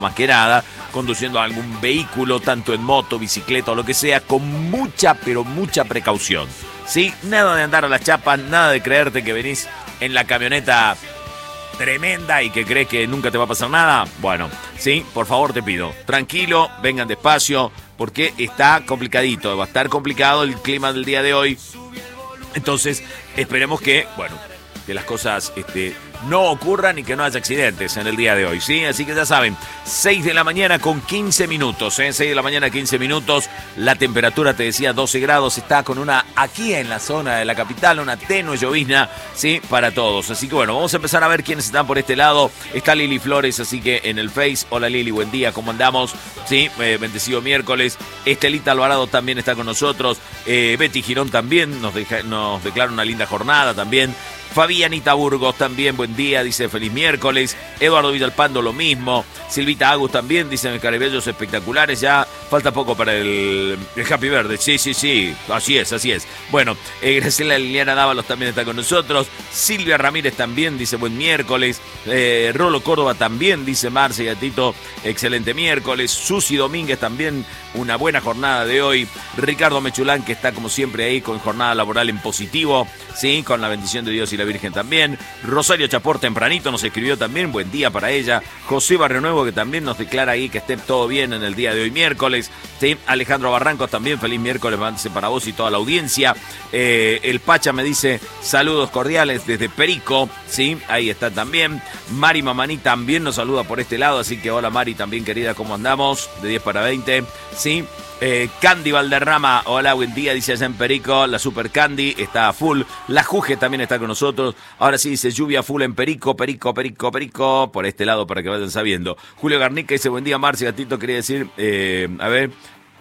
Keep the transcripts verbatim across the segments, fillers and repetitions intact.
más que nada, conduciendo algún vehículo, tanto en moto, bicicleta o lo que sea, con mucha, pero mucha precaución, ¿sí? Nada de andar a las chapas, nada de creerte que venís en la camioneta tremenda y que crees que nunca te va a pasar nada. Bueno, sí, por favor te pido, tranquilo, vengan despacio, porque está complicadito, va a estar complicado el clima del día de hoy. Entonces, esperemos que, bueno, que las cosas este, no ocurran y que no haya accidentes en el día de hoy, ¿sí? Así que ya saben, seis de la mañana con quince minutos, ¿eh? seis de la mañana quince minutos, la temperatura, te decía, doce grados, está con una, aquí en la zona de la capital, una tenue llovizna, ¿sí? Para todos. Así que bueno, vamos a empezar a ver quiénes están por este lado. Está Lili Flores, así que en el Face, hola Lili, buen día, ¿cómo andamos? Sí, eh, bendecido miércoles. Estelita Alvarado también está con nosotros, eh, Betty Girón también nos, deja, nos declara una linda jornada también. Fabianita Burgos también, buen día, dice feliz miércoles. Eduardo Villalpando lo mismo. Silvita Agus también, dice mis caribellos espectaculares. Ya falta poco para el, el Happy Verde. Sí, sí, sí, así es, así es. Bueno, eh, Graciela Liliana Dávalos también está con nosotros. Silvia Ramírez también dice buen miércoles. Eh, Rolo Córdoba también, dice Marce Gatito, excelente miércoles. Susi Domínguez también, una buena jornada de hoy. Ricardo Mechulán, que está como siempre ahí con jornada laboral en positivo, sí, con la bendición de Dios y la Virgen también. Rosario Chapor tempranito nos escribió también, buen día para ella. José Barrenuevo, que también nos declara ahí que esté todo bien en el día de hoy miércoles, sí. Alejandro Barrancos también, feliz miércoles para vos y toda la audiencia. eh, el Pacha me dice saludos cordiales desde Perico, sí, ahí está también. Mari Mamaní también nos saluda por este lado, así que hola Mari también querida, ¿cómo andamos? De diez para veinte, sí. Eh, Candy Valderrama, hola, buen día, dice allá en Perico, la Super Candy está a full, la Juge también está con nosotros, ahora sí dice lluvia full en Perico, Perico, Perico, Perico, por este lado para que vayan sabiendo. Julio Garnica dice buen día Marci, gatito, quería decir, eh, a ver,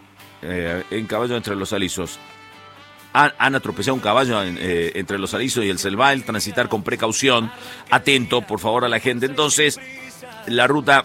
eh, en caballo entre los alisos. Han, han atropellado un caballo en, eh, entre los alisos y el Selval, transitar con precaución, atento por favor a la gente. Entonces, la ruta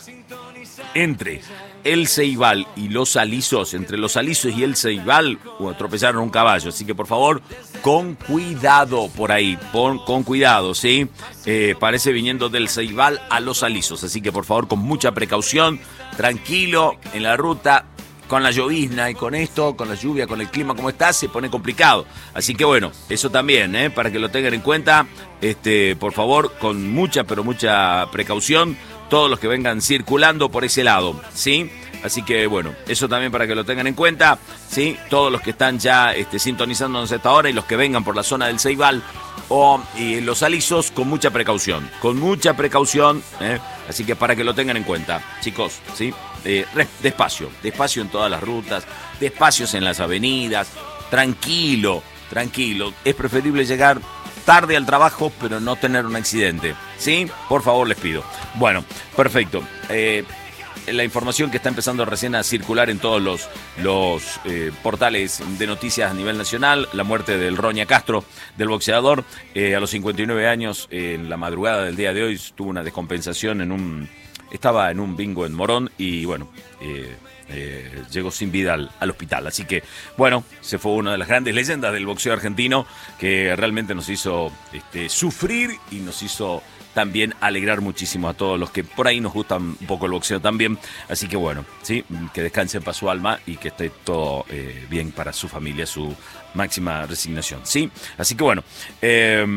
entre el Ceibal y los Alisos, entre los Alisos y el Ceibal, atropellaron un caballo, así que por favor, con cuidado por ahí, con, con cuidado, ¿sí? Eh, parece viniendo del Ceibal a los Alisos, así que por favor, con mucha precaución, tranquilo en la ruta, con la llovizna y con esto, con la lluvia, con el clima como está, se pone complicado. Así que bueno, eso también, ¿eh? Para que lo tengan en cuenta, este, por favor, con mucha, pero mucha precaución, todos los que vengan circulando por ese lado, ¿sí? Así que bueno, eso también para que lo tengan en cuenta, ¿sí? Todos los que están ya este, sintonizándonos a esta hora y los que vengan por la zona del Ceibal o y los Alisos, con mucha precaución, con mucha precaución, ¿eh? Así que para que lo tengan en cuenta, chicos, ¿sí? Eh, despacio, despacio en todas las rutas, despacios en las avenidas, tranquilo, tranquilo. Es preferible llegar tarde al trabajo, pero no tener un accidente, ¿sí? Por favor, les pido. Bueno, perfecto. Eh, la información que está empezando recién a circular en todos los, los eh, portales de noticias a nivel nacional, la muerte del Roña Castro, del boxeador, eh, a los cincuenta y nueve años, eh, en la madrugada del día de hoy, tuvo una descompensación en un... Estaba en un bingo en Morón y bueno, eh, eh, llegó sin vida al, al hospital. Así que bueno, se fue una de las grandes leyendas del boxeo argentino que realmente nos hizo este, sufrir y nos hizo también alegrar muchísimo a todos los que por ahí nos gustan un poco el boxeo también. Así que bueno, sí, que descanse para su alma y que esté todo eh, bien para su familia, su máxima resignación, ¿sí? Así que bueno, eh,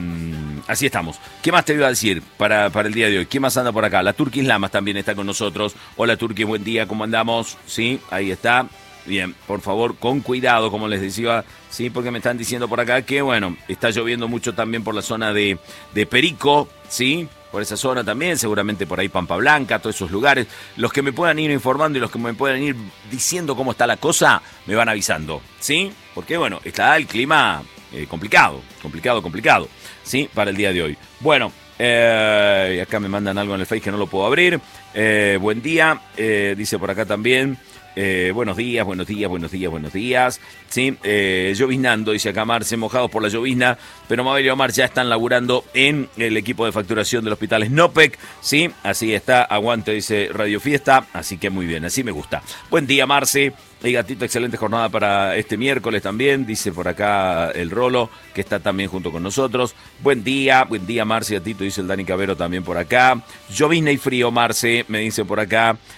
así estamos. ¿Qué más te iba a decir para, para el día de hoy? ¿Quién más anda por acá? La Turquis Lamas también está con nosotros. Hola Turquis, buen día, ¿cómo andamos? Sí, ahí está. Bien, por favor, con cuidado, como les decía, sí, porque me están diciendo por acá que, bueno, está lloviendo mucho también por la zona de, de Perico, sí, por esa zona también, seguramente por ahí Pampa Blanca, todos esos lugares. Los que me puedan ir informando y los que me puedan ir diciendo cómo está la cosa, me van avisando, ¿sí? Porque, bueno, está el clima eh, complicado, complicado, complicado, ¿sí? Para el día de hoy. Bueno, eh, acá me mandan algo en el Face que no lo puedo abrir. Eh, buen día, eh, dice por acá también. Eh, buenos días, buenos días, buenos días, buenos días. Sí, eh, lloviznando, dice acá Marce, mojados por la llovizna, pero Mabel y Omar ya están laburando en el equipo de facturación del hospital Snopec. Sí, así está, aguante, dice Radio Fiesta, así que muy bien, así me gusta. Buen día, Marce. Y gatito, excelente jornada para este miércoles también, dice por acá el Rolo, que está también junto con nosotros. Buen día, buen día, Marce, gatito, dice el Dani Cabero también por acá. Llovizna y frío, Marce, me dice por acá.